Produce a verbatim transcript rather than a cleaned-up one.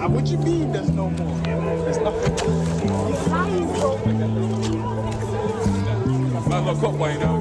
What you mean there's no more? There's nothing. You're lying, bro. Man got caught by now.